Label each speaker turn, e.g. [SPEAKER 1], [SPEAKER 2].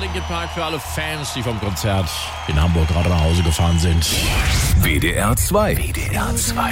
[SPEAKER 1] Linkin Park für alle Fans, die vom Konzert in Hamburg gerade nach Hause gefahren sind.
[SPEAKER 2] WDR 2. WDR 2.